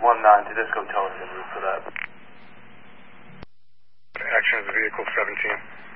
Tedesco Towers en route for that. Action of the vehicle 17.